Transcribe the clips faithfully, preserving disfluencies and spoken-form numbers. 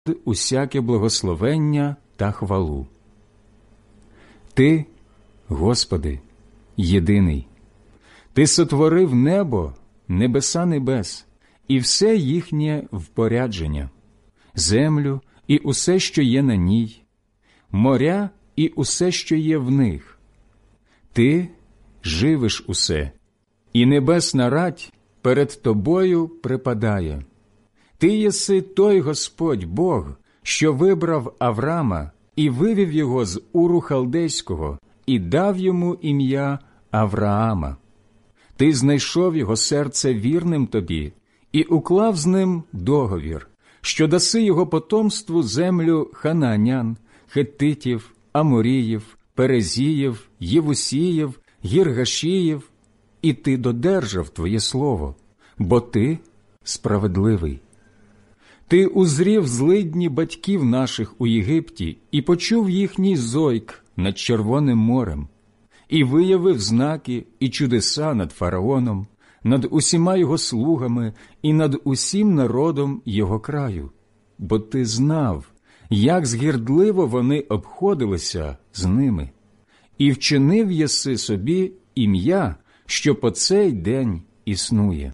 усяке благословення та хвалу. Ти, Господи, єдиний. Ти сотворив небо, небеса небес, і все їхнє впорядження, землю і усе, що є на ній, моря і усе, що є в них. Ти живиш усе, і небесна радь перед тобою припадає. Ти єси той Господь Бог, що вибрав Аврама і вивів його з Уру Халдейського і дав йому ім'я Авраама. Ти знайшов його серце вірним тобі і уклав з ним договір, що даси його потомству землю ханаанян, хеттитів, аморіїв, перезіїв, євусіїв, гіргашіїв, і ти додержав твоє слово, бо ти справедливий. Ти узрів злидні батьків наших у Єгипті і почув їхній зойк над Червоним морем, і виявив знаки і чудеса над фараоном, над усіма його слугами і над усім народом його краю, бо ти знав, як згірдливо вони обходилися з ними, і вчинив єси собі ім'я, що по цей день існує.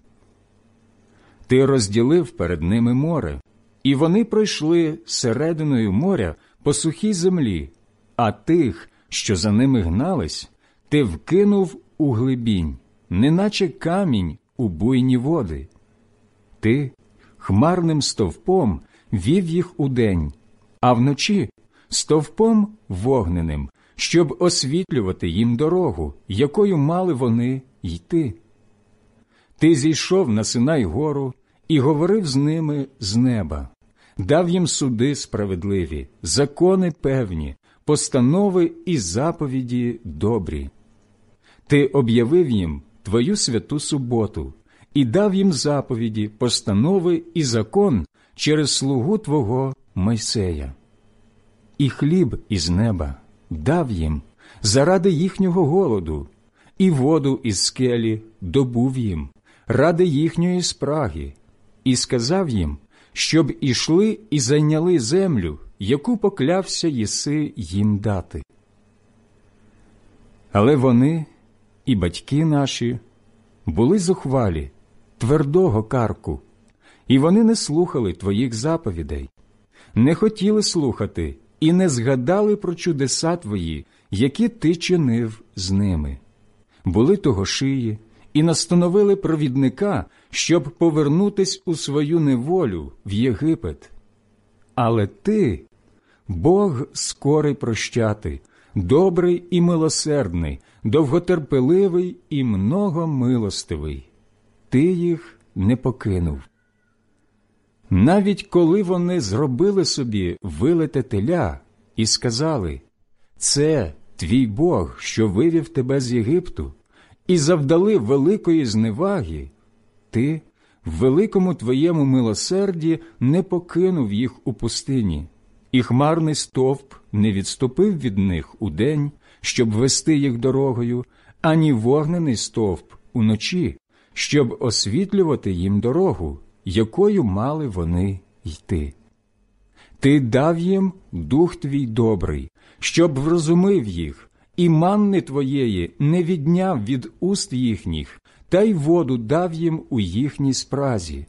Ти розділив перед ними море, і вони пройшли серединою моря по сухій землі, а тих, що за ними гнались, ти вкинув у глибінь, неначе камінь у буйні води. Ти хмарним стовпом вів їх удень, а вночі стовпом вогненим, щоб освітлювати їм дорогу, якою мали вони йти. Ти зійшов на Синай гору і говорив з ними з неба, дав їм суди справедливі, закони певні, постанови і заповіді добрі. Ти об'явив їм твою святу суботу і дав їм заповіді, постанови і закон через слугу твого Мойсея. І хліб із неба дав їм заради їхнього голоду, і воду із скелі добув їм ради їхньої спраги, і сказав їм, щоб ішли і зайняли землю, яку поклявся єси їм дати. Але вони і батьки наші були зухвалі, твердого карку, і вони не слухали твоїх заповідей, не хотіли слухати і не згадали про чудеса твої, які ти чинив з ними. Були того шиї і настановили провідника, щоб повернутись у свою неволю в Єгипет. Але ти, Бог скорий прощати, добрий і милосердний, довготерпеливий і многомилостивий. Ти їх не покинув. Навіть коли вони зробили собі вилите теля і сказали: «Це твій Бог, що вивів тебе з Єгипту», і завдали великої зневаги, ти в великому твоєму милосерді не покинув їх у пустині, і хмарний стовп не відступив від них удень, щоб вести їх дорогою, ані вогнений стовп уночі, щоб освітлювати їм дорогу, якою мали вони йти. Ти дав їм дух твій добрий, щоб врозумив їх, і манни твоєї не відняв від уст їхніх, та й воду дав їм у їхній спразі.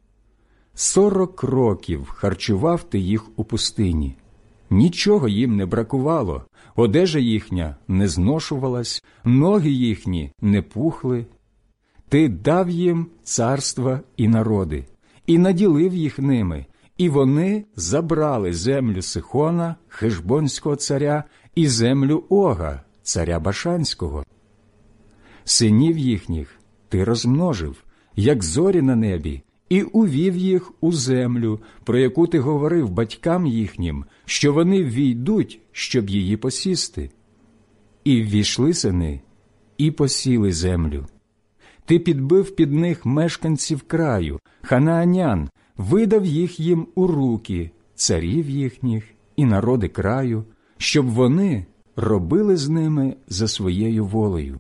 Сорок років харчував ти їх у пустині. Нічого їм не бракувало, одежа їхня не зношувалась, ноги їхні не пухли. Ти дав їм царства і народи, і наділив їх ними, і вони забрали землю Сихона, Хешбонського царя, і землю Ога, царя Башанського. Синів їхніх ти розмножив, як зорі на небі, і увів їх у землю, про яку ти говорив батькам їхнім, що вони ввійдуть, щоб її посісти. І ввійшли сини, і посіли землю. Ти підбив під них мешканців краю, ханаанян, видав їх їм у руки, царів їхніх і народи краю, щоб вони робили з ними за своєю волею.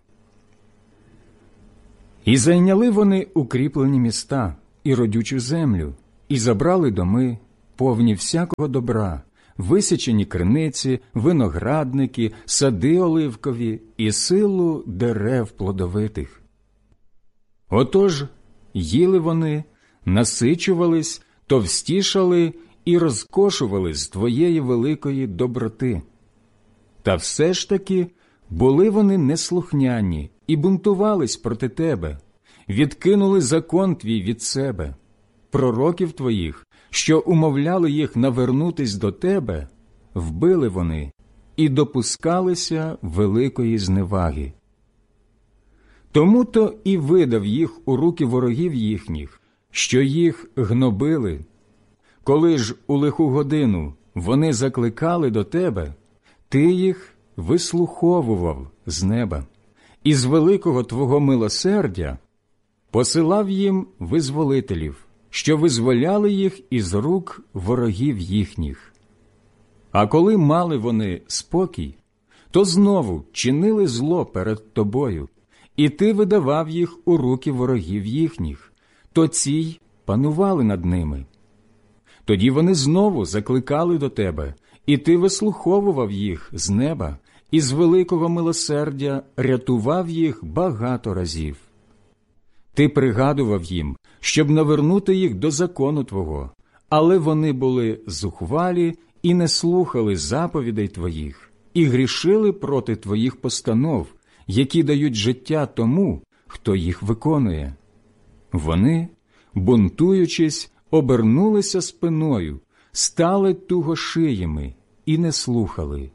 І зайняли вони укріплені міста і родючу землю, і забрали доми, повні всякого добра, висічені криниці, виноградники, сади оливкові і силу дерев плодовитих. Отож їли вони, насичувались, товстішали і розкошували з твоєї великої доброти. Та все ж таки були вони неслухняні і бунтувались проти тебе, відкинули закон твій від себе. Пророків твоїх, що умовляли їх навернутись до тебе, вбили вони і допускалися великої зневаги. Тому-то і видав їх у руки ворогів їхніх, що їх гнобили. Коли ж у лиху годину вони закликали до тебе, ти їх вислуховував з неба, і з великого твого милосердя посилав їм визволителів, що визволяли їх із рук ворогів їхніх. А коли мали вони спокій, то знову чинили зло перед тобою, і ти видавав їх у руки ворогів їхніх, то ці й панували над ними. Тоді вони знову закликали до тебе, і ти вислуховував їх з неба, і з великого милосердя рятував їх багато разів. Ти пригадував їм, щоб навернути їх до закону твого, але вони були зухвалі і не слухали заповідей твоїх, і грішили проти твоїх постанов, які дають життя тому, хто їх виконує. Вони, бунтуючись, обернулися спиною, стали тугошиями і не слухали.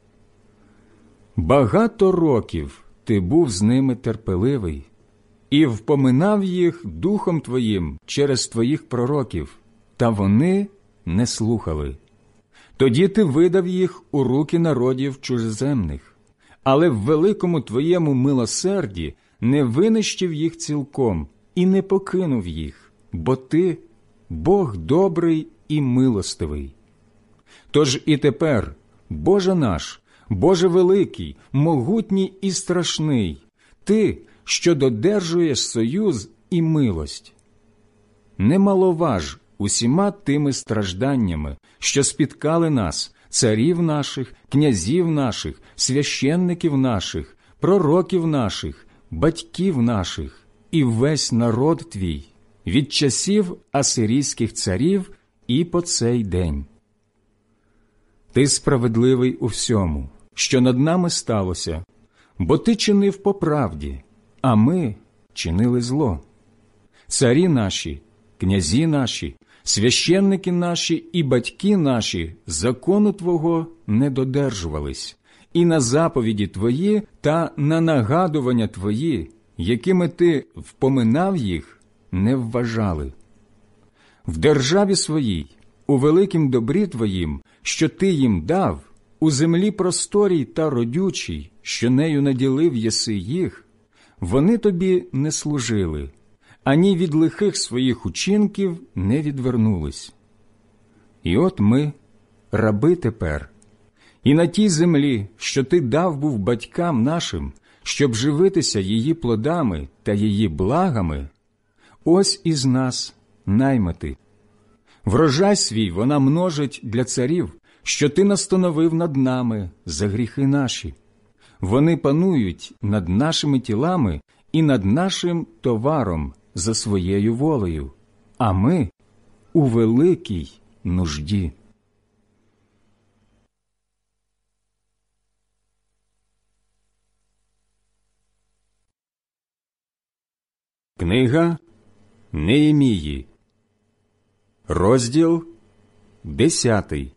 Багато років ти був з ними терпеливий і впоминав їх духом твоїм через твоїх пророків, та вони не слухали. Тоді ти видав їх у руки народів чужеземних, але в великому твоєму милосерді не винищив їх цілком і не покинув їх, бо ти – Бог добрий і милостивий. Тож і тепер, Боже наш, Боже великий, могутній і страшний, Ти, що додержуєш союз і милость. Не маловаж усіма тими стражданнями, що спіткали нас, царів наших, князів наших, священників наших, пророків наших, батьків наших і весь народ твій, від часів асирійських царів і по цей день. Ти справедливий у всьому, що над нами сталося, бо ти чинив по правді, а ми чинили зло. Царі наші, князі наші, священники наші і батьки наші закону Твого не додержувались, і на заповіді Твої та на нагадування Твої, якими Ти впоминав їх, не вважали. В державі своїй, у великім добрі Твоїм, що Ти їм дав, у землі просторій та родючій, що нею наділив єси їх, вони Тобі не служили, ані від лихих своїх учинків не відвернулись. І от ми, раби тепер, і на тій землі, що Ти дав був батькам нашим, щоб живитися її плодами та її благами, ось із нас наймити. Врожай свій вона множить для царів, що ти настановив над нами за гріхи наші. Вони панують над нашими тілами і над нашим товаром за своєю волею, а ми у великій нужді. Книга Неємії, розділ десятий.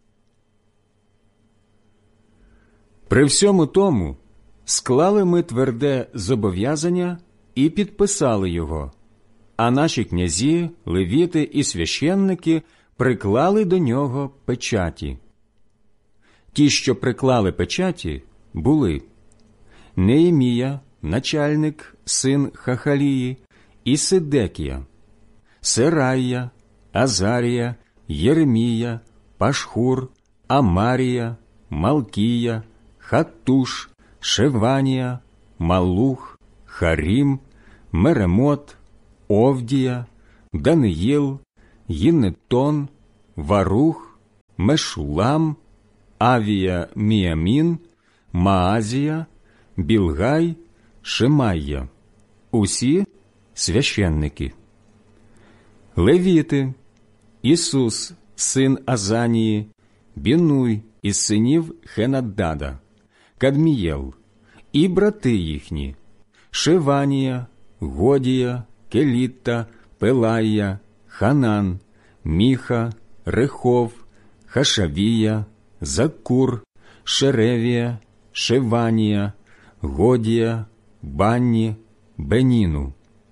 При всьому тому склали ми тверде зобов'язання і підписали його, а наші князі, левіти і священники приклали до нього печаті. Ті, що приклали печаті, були Неємія, начальник, син Хахалії, і Сидекія, Серая, Азарія, Єремія, Пашхур, Амарія, Малкія, Хаттуш, Шеванія, Малух, Харім, Меремот, Овдія, Даниїл, Гіннетон, Варух, Мешулам, Авія Міамін, Маазія, Білгай, Шемайя. Усі священники. Левіти: Ісус, син Азанії, Бінуй із синів Хенаддада, Кадмієл, і брати їхні: Шеванія, Годія, Келітта, Пелая, Ханан, Міха, Рехов, Хашавія, Закур, Шеревія, Шеванія, Годія, Банні, Беніну.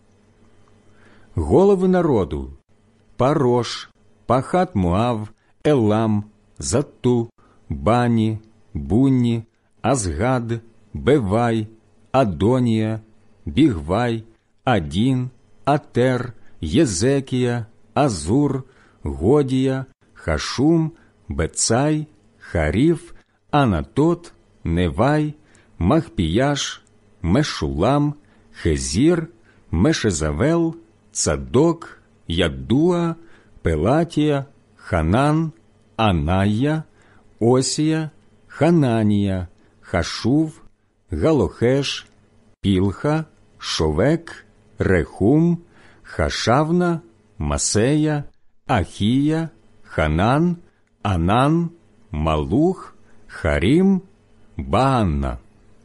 Голови народу: Парош, Пахат-Моав, Елам, Затту, Бані, Бунні, Азгад, Бевай, Адонія, Бігвай, Адін, Атер, Єзекія, Азур, Годія, Хашум, Бецай, Харів, Анатот, Невай, Махпіяш, Мешулам, Хезір, Мешезавел, Цадок, Яддуа, Пелатія, Ханан, Аная, Осія, Хананія, Хашув, Галохеш, Пілха, Шовек, Рехум, Хашавна, Масея, Ахія, Ханан, Анан, Малух, Харім, Баанна.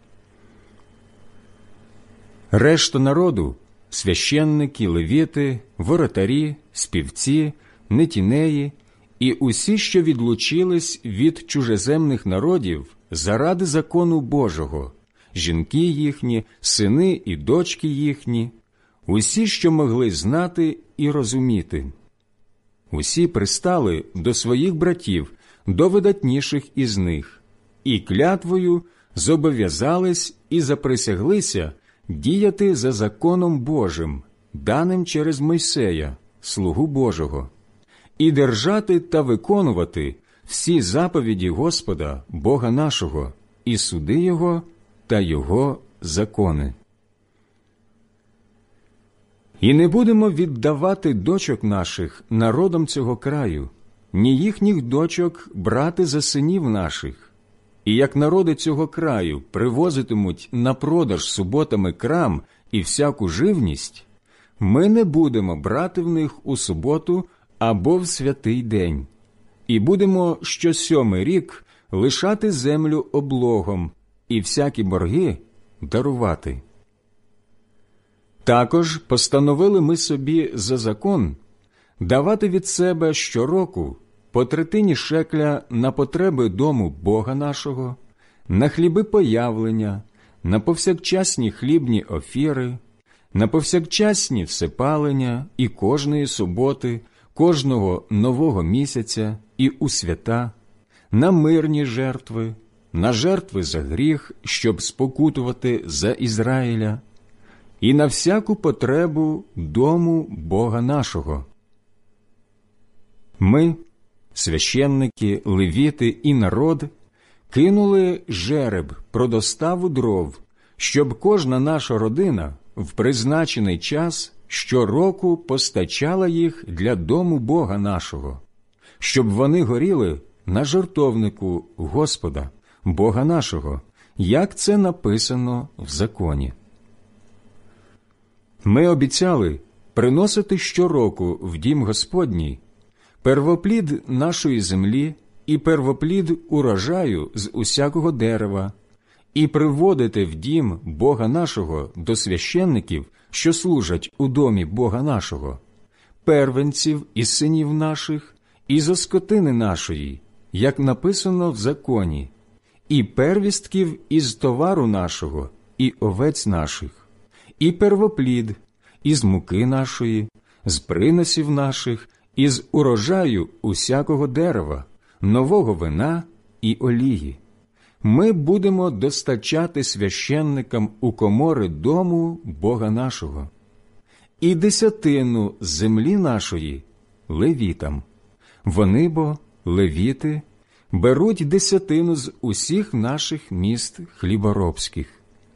Решта народу – священники, левіти, воротарі, співці, нетінеї і усі, що відлучились від чужеземних народів заради закону Божого, жінки їхні, сини і дочки їхні, усі, що могли знати і розуміти. Усі пристали до своїх братів, до видатніших із них, і клятвою зобов'язались і заприсяглися діяти за законом Божим, даним через Мойсея, слугу Божого, і держати та виконувати всі заповіді Господа, Бога нашого, і суди Його та Його закони. І не будемо віддавати дочок наших народам цього краю, ні їхніх дочок брати за синів наших. І як народи цього краю привозитимуть на продаж суботами крам і всяку живність, ми не будемо брати в них у суботу або в святий день, і будемо щосьомий рік лишати землю облогом і всякі борги дарувати. Також постановили ми собі за закон давати від себе щороку по третині шекля на потреби дому Бога нашого, на хліби появлення, на повсякчасні хлібні офіри, на повсякчасні всепалення і кожної суботи, кожного нового місяця і у свята, на мирні жертви, на жертви за гріх, щоб спокутувати за Ізраїля, і на всяку потребу дому Бога нашого. Ми, священники, левіти і народ, кинули жереб про доставу дров, щоб кожна наша родина в призначений час щороку постачала їх для дому Бога нашого, щоб вони горіли на жертовнику Господа, Бога нашого, як це написано в законі. Ми обіцяли приносити щороку в дім Господній первоплід нашої землі і первоплід урожаю з усякого дерева, і приводити в дім Бога нашого до священників, що служать у домі Бога нашого, первенців із синів наших, і зо скотини нашої, як написано в законі, і первістків із товару нашого, і овець наших, і первоплід із муки нашої, з приносів наших, із урожаю усякого дерева, нового вина і олії. Ми будемо достачати священникам у комори дому Бога нашого. І десятину з землі нашої левітам. Вони бо, левіти, беруть десятину з усіх наших міст хліборобських.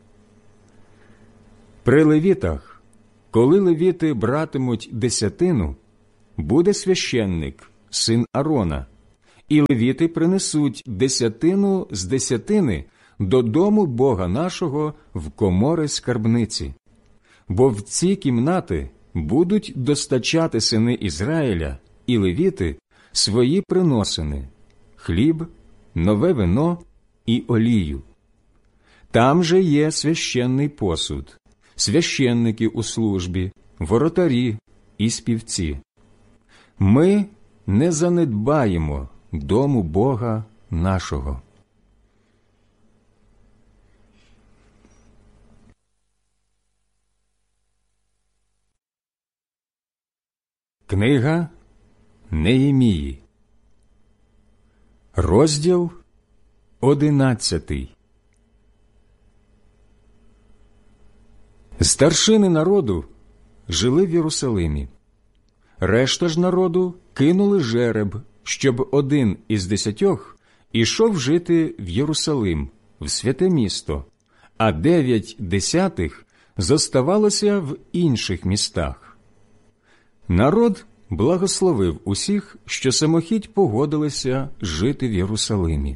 При левітах, коли левіти братимуть десятину, буде священник син Арона, і левіти принесуть десятину з десятини додому Бога нашого в комори скарбниці. Бо в ці кімнати будуть достачати сини Ізраїля і левіти свої приносини – хліб, нове вино і олію. Там же є священний посуд, священники у службі, воротарі і співці. Ми не занедбаємо дому Бога нашого. Книга Неємії, розділ одинадцятий. Старшини народу жили в Єрусалимі. Решта ж народу кинули жереб, щоб один із десятьох ішов жити в Єрусалим, в святе місто, а дев'ять десятих зоставалося в інших містах. Народ благословив усіх, що самохідь погодилися жити в Єрусалимі.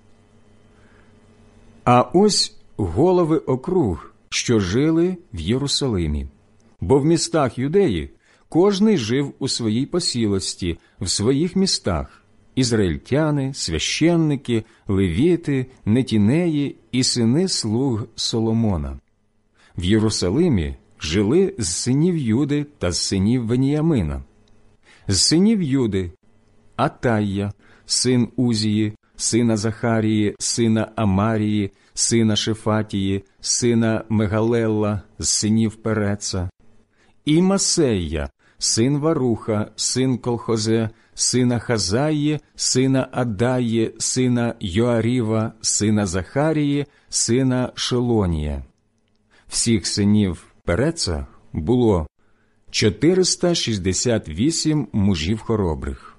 А ось голови округ, що жили в Єрусалимі. Бо в містах Юдеї кожний жив у своїй посілості, в своїх містах – ізраїльтяни, священники, левіти, нетінеї і сини слуг Соломона. В Єрусалимі жили з синів Юди та з синів Веніямина. З синів Юди – Атайя, син Узії, сина Захарії, сина Амарії, сина Шефатії, сина Мегалелла, з синів Переца, і Масея, син Варуха, син Колхозе, сина Хазаї, сина Адаї, сина Йоаріва, сина Захарії, сина Шелонія. Всіх синів Переца було чотириста шістдесят вісім мужів хоробрих.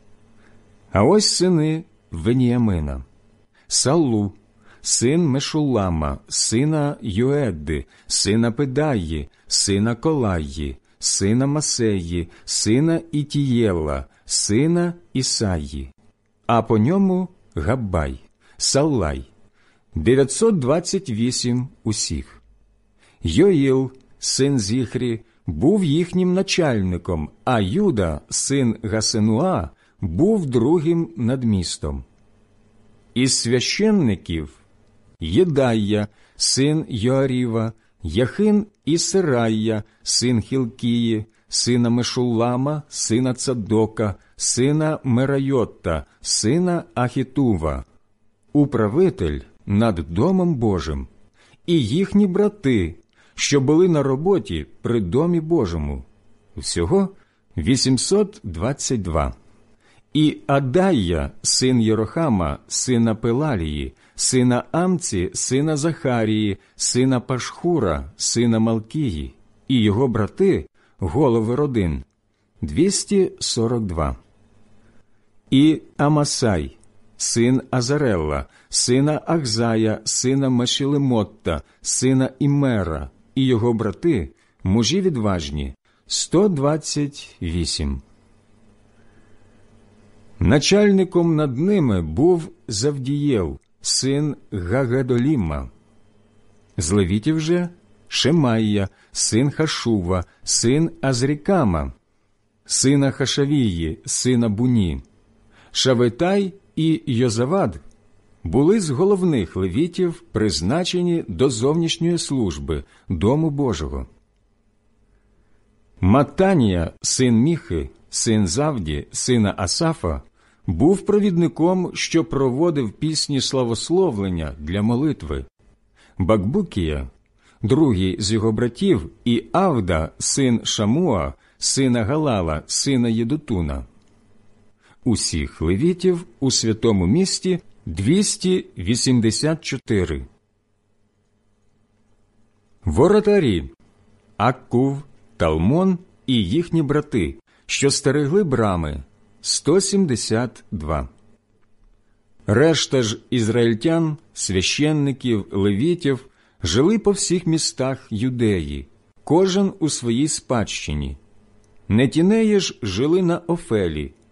А ось сини Веніямина: Саллу, син Мешулама, сина Йоедди, сина Педаї, сина Колаї, сина Масеї, сина Ітієла, сина Ісаї, а по ньому Габбай, Саллай, дев'ятсот двадцять вісім усіх. Йоїл, син Зіхрі, був їхнім начальником, а Юда, син Гасенуа, був другим над містом. Із священників Єдайя, син Йоаріва, Яхин і Серайя, син Хілкії, сина Мешулама, сина Цадока, сина Мерайотта, сина Ахітува, управитель над Домом Божим, і їхні брати, що були на роботі при Домі Божому, всього вісімсот двадцять два. І Адайя, син Єрохама, сина Пелалії, сина Амці, сина Захарії, сина Пашхура, сина Малкії, і його брати, голови родин, двісті сорок два. І Амасай, син Азарелла, сина Ахзая, сина Мешілемотта, сина Імера, і його брати, мужі відважні, сто двадцять вісім. Начальником над ними був Завдієл, син Гагадоліма. З левітів же Шемайя, син Хашува, син Азрікама, сина Хашавії, сина Буні. Шаветай і Йозавад були з головних левітів, призначені до зовнішньої служби Дому Божого. Матанія, син Міхи, син Завді, сина Асафа, був провідником, що проводив пісні славословлення для молитви. Бакбукія, другий з його братів, і Авда, син Шамуа, сина Галала, сина Єдутуна. Усіх левітів у святому місті двісті вісімдесят чотири. Воротарі – Аккув, Талмон і їхні брати, що стерегли брами – сто сімдесят два. Решта ж ізраїльтян, священників, левітів жили по всіх містах Юдеї, кожен у своїй спадщині. Нетінеї ж жили на Офелі,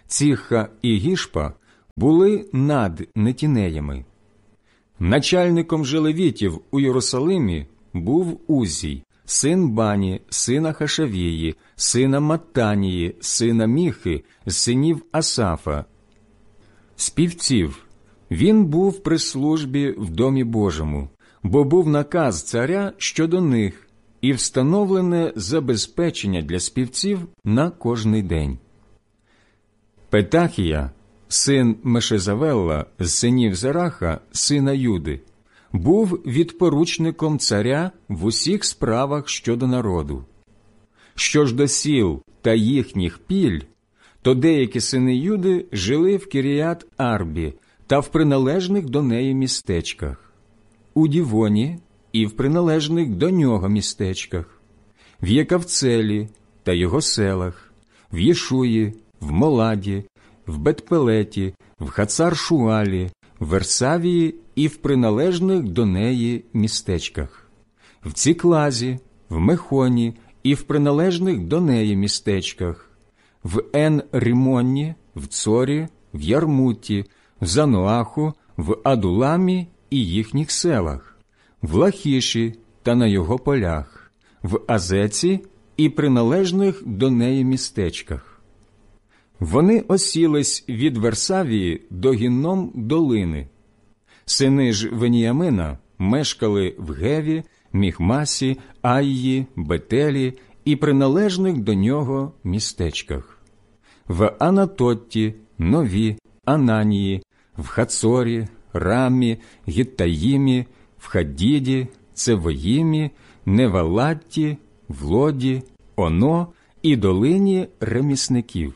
Ціха і Гішпа були над нетінеями. Начальником же левітів у Єрусалимі був Узій, син Бані, сина Хашавії, сина Маттанії, сина Міхи, з синів Асафа. Співців він був при службі в Домі Божому, бо був наказ царя щодо них і встановлене забезпечення для співців на кожний день. Петахія, син Мешезавелла, з синів Зераха, сина Юди, був відпоручником царя в усіх справах щодо народу. Що ж до сіл та їхніх піль, то деякі сини Юди жили в Кіріят-Арбі та в приналежних до неї містечках, у Дівоні і в приналежних до нього містечках, в Єкавцелі та його селах, в Єшуї, в Моладі, в Бетпелеті, в Хацар-Шуалі, в Версавії і в приналежних до неї містечках, в Ціклазі, в Мехоні і в приналежних до неї містечках, в Ен-Рімонні, в Цорі, в Ярмуті, в Зануаху, в Адуламі і їхніх селах, в Лахіші та на його полях, в Азеці і приналежних до неї містечках. Вони осілись від Версавії до Гінном долини. Сини ж Веніямина мешкали в Геві, Міхмасі, Айї, Бетелі і приналежних до нього містечках, в Анатотті, Нові, Ананії, в Хацорі, Рамі, Гіттаїмі, в Хадіді, Цевоїмі, Невалатті, Влоді, Оно і долині ремісників.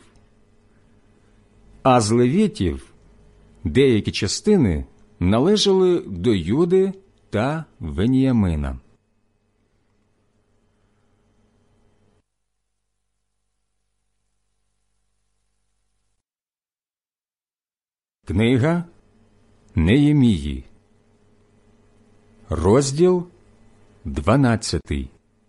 А з левітів деякі частини належали до Юди та Веніямина. Книга Неємії, розділ дванадцятий.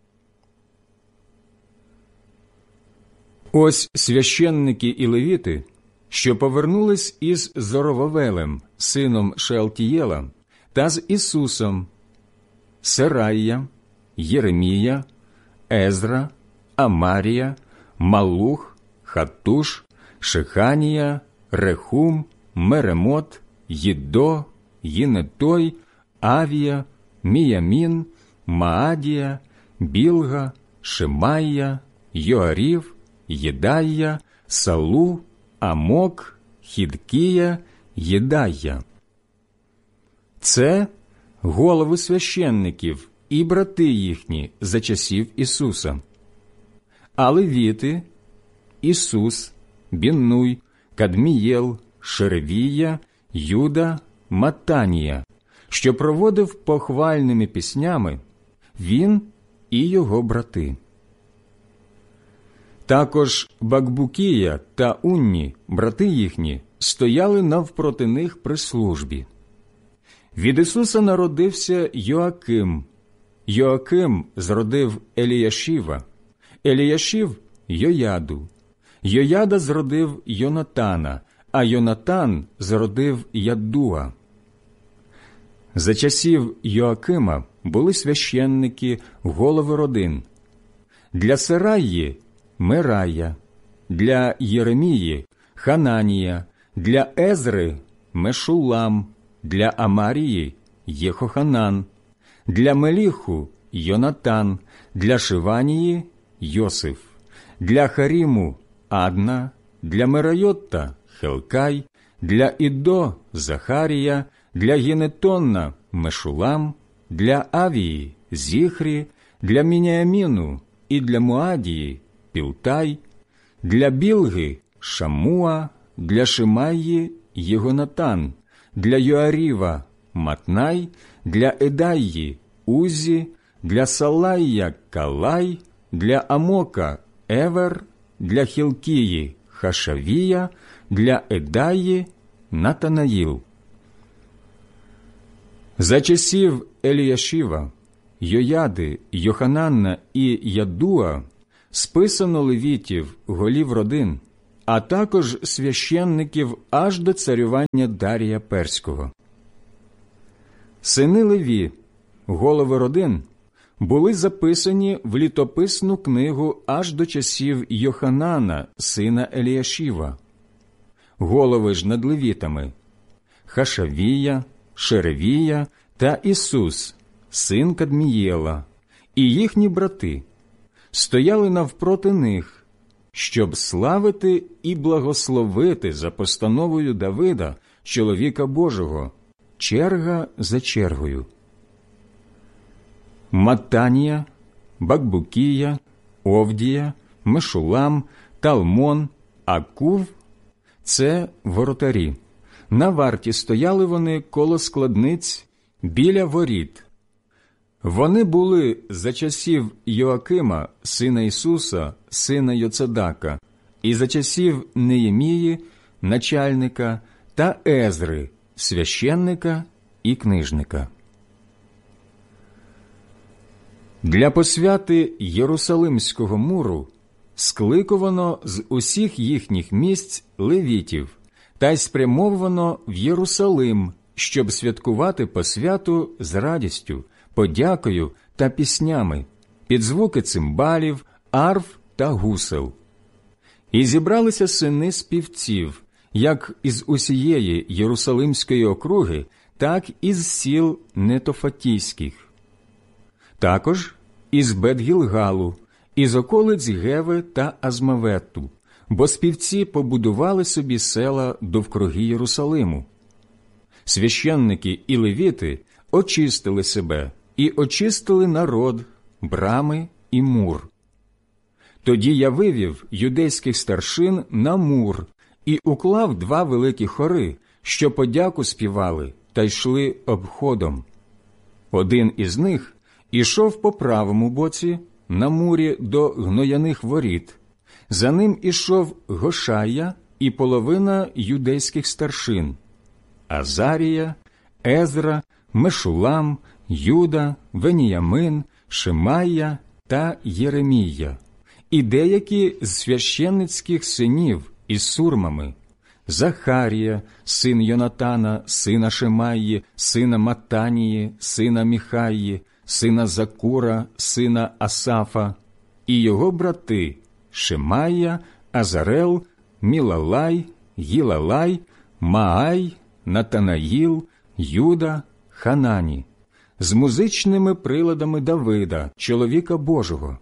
Ось священники і левіти, що повернулись із Зоровавелем, сином Шеалтієла, та з Ісусом: Серая, Єремія, Езра, Амарія, Малух, Хатуш, Шеханія, Рехум, Меремот, Їддо, Їнетой, Авія, Міямін, Маадія, Білга, Шемайя, Йоарів, Єдайя, Салу, Амок, Хідкія, Єдайя. Це голови священників і брати їхні за часів Ісуса. А левіти – Ісус, Біннуй, Кадмієл, Шеревія, Юда, Маттанія, що проводив похвальними піснями, він і його брати. Також Бакбукія та Унні, брати їхні, стояли навпроти них при службі. Від Ісуса народився Йоаким. Йоаким зродив Еліяшіва, Еліяшів – Йояду. Йояда зродив Йонатана, а Йонатан зродив Яддуа. За часів Йоакима були священники, голови родин. Для Сераї – Мерая, для Єремії – Хананія, для Езри – Мешулам, для Амарії – Єхоханан, для Меліху – Йонатан, для Шиванії – Йосиф, для Харіму – Адна, для Мерайотта – Хелкай, для Іддо – Захарія, для Гінетонна – Мешулам, для Авії – Зіхрі, для Міняяміну і для Муадії – Пілтай, для Білги – Шамуа, для Шимаї – Єгонатан, для Йоаріва – Матнай, для Едайї – Узі, для Салая – Калай, для Амока – Евер, для Хілкії – Хашавія, для Едаї – Натанаїл. За часів Еліяшіва, Йояди, Йохананна і Яддуа списано левітів, голів родин, а також священників аж до царювання Дарія Перського. Сини Леві, голови родин, були записані в літописну книгу аж до часів Йоханана, сина Еліашіва. Голови ж над левітами – Хашавія, Шеревія та Ісус, син Кадмієла, і їхні брати, стояли навпроти них, щоб славити і благословити за постановою Давида, чоловіка Божого, черга за чергою. Матанія, Бакбукія, Овдія, Мешулам, Талмон, Акув – це воротарі. На варті стояли вони коло складниць біля воріт. Вони були за часів Йоакима, сина Ісуса, сина Йоцадака, і за часів Неємії, начальника, та Езри, священника і книжника. Для посвяти Єрусалимського муру скликувано з усіх їхніх місць левітів та й спрямовано в Єрусалим, щоб святкувати посвяту з радістю, подякою та піснями, під звуки цимбалів, арф та гусел. І зібралися сини співців, як із усієї Єрусалимської округи, так і з сіл нетофатійських. Також із Бет-Гілгалу, із околиць Геви та Азмаветту, бо співці побудували собі села довкруги Єрусалиму. Священники і левіти очистили себе і очистили народ, брами і мур. Тоді я вивів юдейських старшин на мур і уклав два великі хори, що подяку співали та йшли обходом. Один із них ішов по правому боці, на мурі до гнояних воріт. За ним ішов Гошая і половина юдейських старшин – Азарія, Езра, Мешулам, Юда, Веніямин, Шимая та Єремія, і деякі з священницьких синів із сурмами – Захарія, син Йонатана, сина Шимаї, сина Матанії, сина Міхаї, сина Закура, сина Асафа, і його брати Шимая, Азарел, Мілалай, Гілалай, Маай, Натанаїл, Юда, Ханані, з музичними приладами Давида, чоловіка Божого.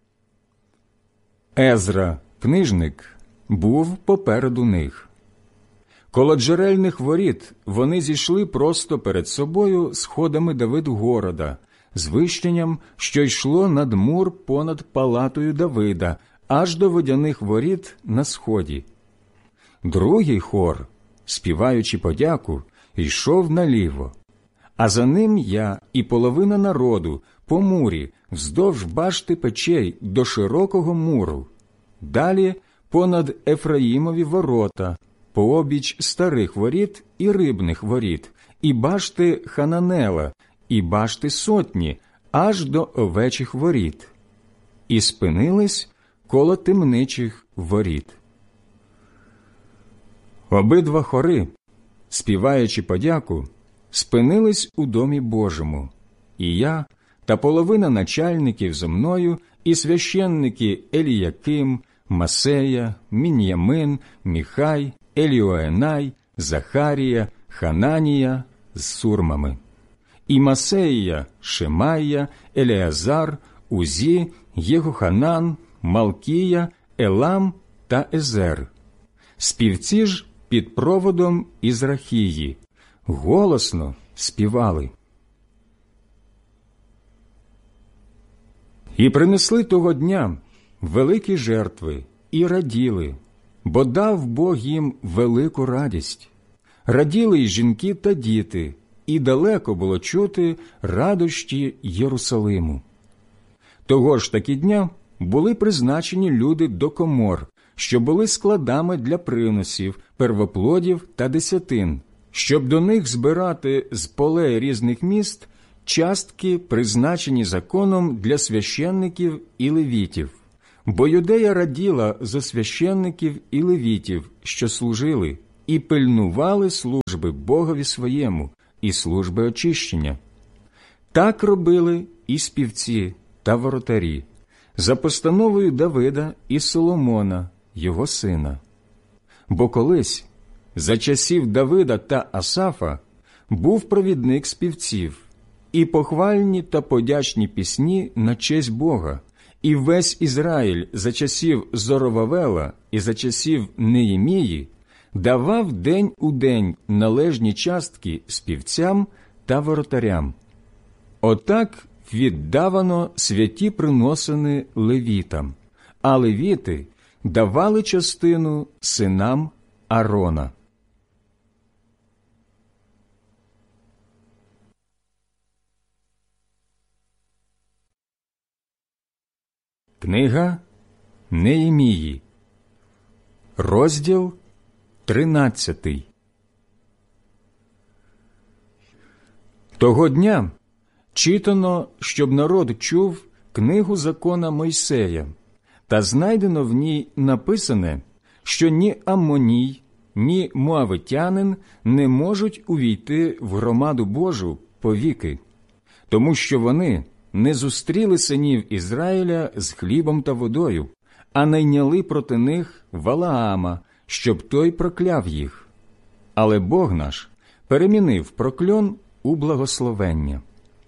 Езра, книжник, був попереду них. Коло джерельних воріт вони зійшли просто перед собою сходами Давидгорода, з вищенням, що йшло над мур понад палатою Давида, аж до водяних воріт на сході. Другий хор, співаючи подяку, йшов наліво, а за ним я і половина народу по мурі вздовж башти печей до широкого муру, далі понад Ефраїмові ворота, пообіч старих воріт і рибних воріт, і башти Хананела, і башти сотні, аж до овечих воріт, і спинились коло темничих воріт. Обидва хори, співаючи подяку, спинились у домі Божому, і я та половина начальників зо мною, і священники Еліяким, Масея, Мін'ямин, Міхай, Еліоенай, Захарія, Хананія з сурмами, і Масея, Шимая, Елеазар, Узі, Єгоханан, Малкія, Елам та Езер. Співці ж під проводом Ізрахії голосно співали. І принесли того дня великі жертви і раділи, бо дав Бог їм велику радість. Раділи й жінки та діти, і далеко було чути радощі Єрусалиму. Того ж таки дня були призначені люди до комор, що були складами для приносів, первоплодів та десятин, щоб до них збирати з полей різних міст частки, призначені законом для священників і левітів, Бо Юдея раділа зо священників і левітів, що служили, і пильнували служби Богові своєму і служби очищення. Так робили і співці та воротарі, за постановою Давида і Соломона, його сина. Бо колись, за часів Давида та Асафа, був провідник співців, і похвальні та подячні пісні на честь Бога, і весь Ізраїль за часів Зоровавела і за часів Неємії давав день у день належні частки співцям та воротарям. Отак віддавано святі приносини левітам, а левіти давали частину синам Аарона. Книга Неємії, розділ тринадцятий. Того дня читано, щоб народ чув книгу закона Мойсея, та знайдено в ній написане, що ні Аммоній, ні Моавитянин не можуть увійти в громаду Божу повіки, тому що вони не зустріли синів Ізраїля з хлібом та водою, а найняли проти них Валаама, щоб той прокляв їх. Але Бог наш перемінив прокльон у благословення.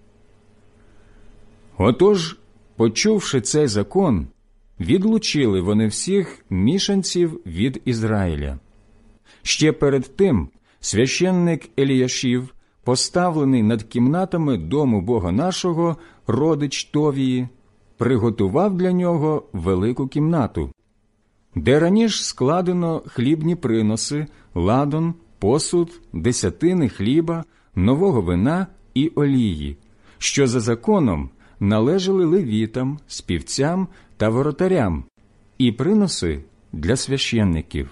Отож, почувши цей закон, відлучили вони всіх мішанців від Ізраїля. Ще перед тим священник Еліяшів, поставлений над кімнатами дому Бога нашого, родич Товії, приготував для нього велику кімнату, де раніше складено хлібні приноси, ладон, посуд, десятини хліба, нового вина і олії, що за законом належали левітам, співцям та воротарям, і приноси для священників.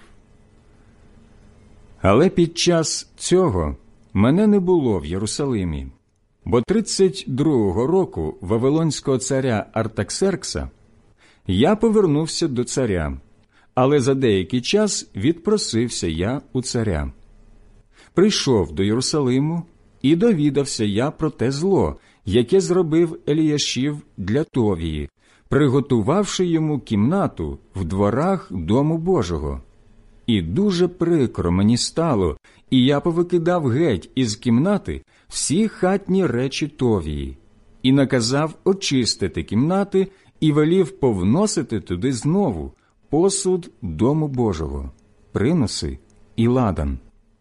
Але під час цього мене не було в Єрусалимі, бо тридцять другого року вавилонського царя Артаксеркса я повернувся до царя, але за деякий час відпросився я у царя. Прийшов до Єрусалиму, і довідався я про те зло, яке зробив Еліяшів для Товії, приготувавши йому кімнату в дворах дому Божого. І дуже прикро мені стало, і я повикидав геть із кімнати всі хатні речі Товії, і наказав очистити кімнати, і велів повносити туди знову посуд дому Божого, приноси і ладан.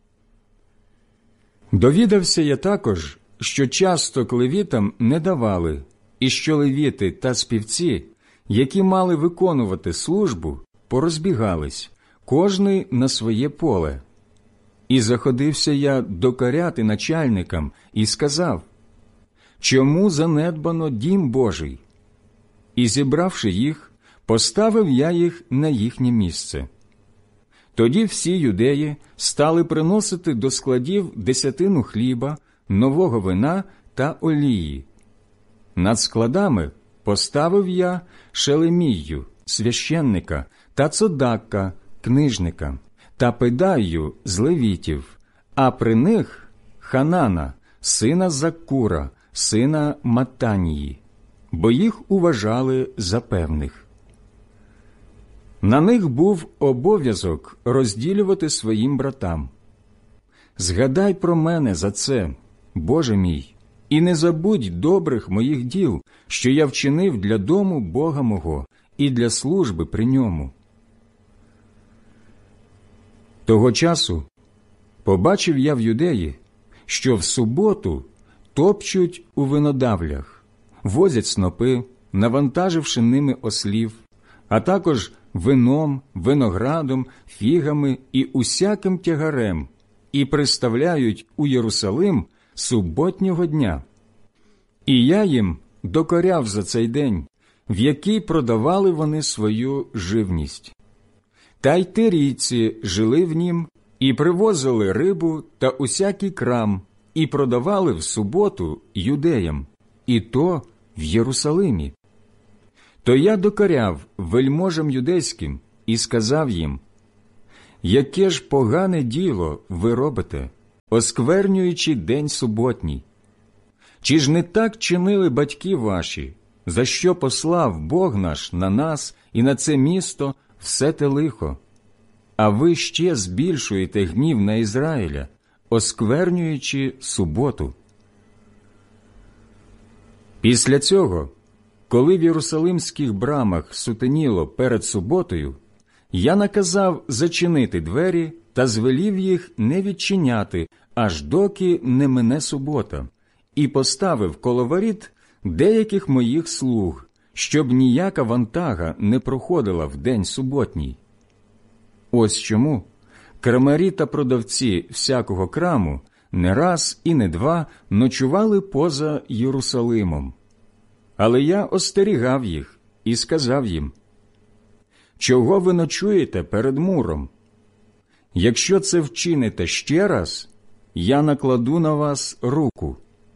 Довідався я також, що часток левітам не давали, і що левіти та співці, які мали виконувати службу, порозбігались, кожний на своє поле. І заходився я докоряти начальникам і сказав: «Чому занедбано дім Божий?» І, зібравши їх, поставив я їх на їхнє місце. Тоді всі юдеї стали приносити до складів десятину хліба, нового вина та олії. Над складами поставив я Шелемію, священника, та Цодакка, книжника, та Педаю з левітів, а при них Ханана, сина Заккура, сина Матанії, бо їх уважали за певних. На них був обов'язок розділювати своїм братам. Згадай про мене за це, Боже мій, і не забудь добрих моїх діл, що я вчинив для дому Бога мого і для служби при ньому. Того часу побачив я в Юдеї, що в суботу топчуть у винодавлях, возять снопи, навантаживши ними ослів, а також вином, виноградом, фігами і усяким тягарем, і приставляють у Єрусалим суботнього дня. І я їм докоряв за цей день, в який продавали вони свою живність. Та й тирійці жили в нім, і привозили рибу та усякий крам, і продавали в суботу юдеям, і то в Єрусалимі. То я докоряв вельможам юдейським і сказав їм: яке ж погане діло ви робите, осквернюючи день суботній? Чи ж не так чинили батьки ваші, за що послав Бог наш на нас і на це місто все те лихо? А ви ще збільшуєте гнів на Ізраїля, осквернюючи суботу. Після цього, коли в Єрусалимських брамах сутеніло перед суботою, я наказав зачинити двері та звелів їх не відчиняти, аж доки не мине субота, і поставив коло воріт деяких моїх слуг, щоб ніяка вантага не проходила в день суботній. Ось чому крамарі та продавці всякого краму не раз і не два ночували поза Єрусалимом. Але я остерігав їх і сказав їм: чого ви ночуєте перед муром? Якщо це вчините ще раз, я накладу на вас руку.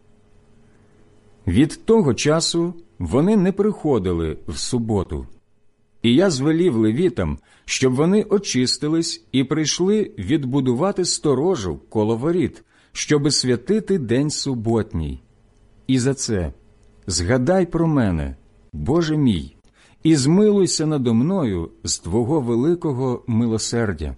Від того часу вони не приходили в суботу. І я звелів левітам, щоб вони очистились і прийшли відбудувати сторожу коло воріт, щоби святити день суботній. І за це згадай про мене, Боже мій, і змилуйся надо мною з Твого великого милосердя.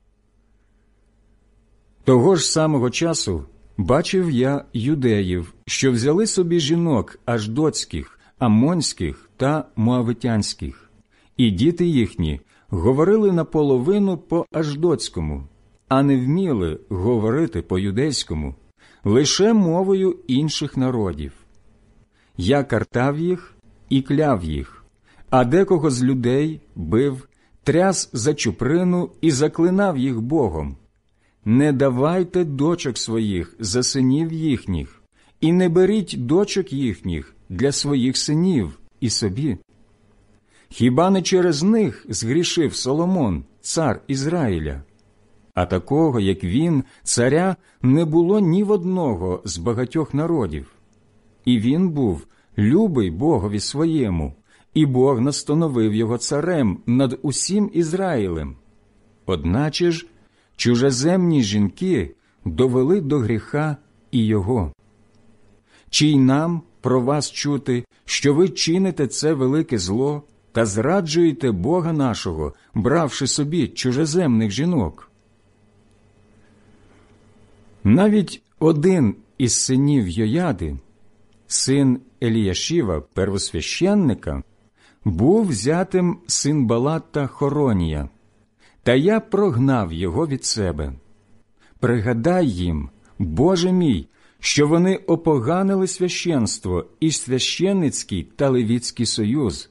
Того ж самого часу бачив я юдеїв, що взяли собі жінок аждотських, амонських та моавитянських, і діти їхні говорили наполовину по-аждотському, а не вміли говорити по-юдейському, лише мовою інших народів. Я картав їх і кляв їх, а декого з людей бив, тряс за чуприну і заклинав їх Богом: не давайте дочок своїх за синів їхніх, і не беріть дочок їхніх для своїх синів і собі. Хіба не через них згрішив Соломон, цар Ізраїля? А такого, як він, царя, не було ні в одного з багатьох народів. І він був любий Богові своєму, і Бог настановив його царем над усім Ізраїлем. Одначе ж чужеземні жінки довели до гріха і його. Чи й нам про вас чути, що ви чините це велике зло та зраджуєте Бога нашого, бравши собі чужеземних жінок? Навіть один із синів Йояди, син Еліяшіва, первосвященника, був взятим Синбалата Хоронія, та я прогнав його від себе. Пригадай їм, Боже мій, що вони опоганили священство і священницький та левітський союз.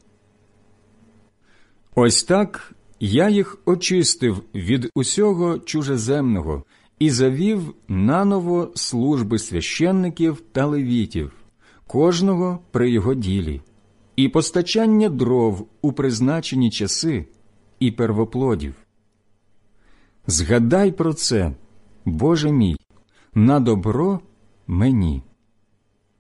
Ось так я їх очистив від усього чужеземного і завів наново служби священників та левітів, кожного при його ділі, і постачання дров у призначені часи, і первоплодів. Згадай про це, Боже мій, на добро мені.